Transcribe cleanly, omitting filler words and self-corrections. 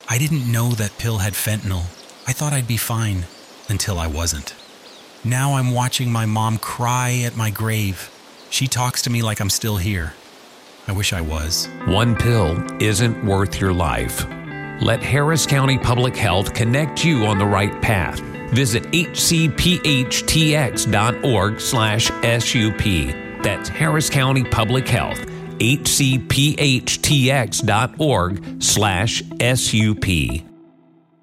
I didn't know that pill had fentanyl. I thought I'd be fine, until I wasn't. Now I'm watching my mom cry at my grave. She talks to me like I'm still here. I wish I was. One pill isn't worth your life. Let Harris County Public Health connect you on the right path. Visit hcphtx.org/SUP. That's Harris County Public Health. hcphtx.org/SUP.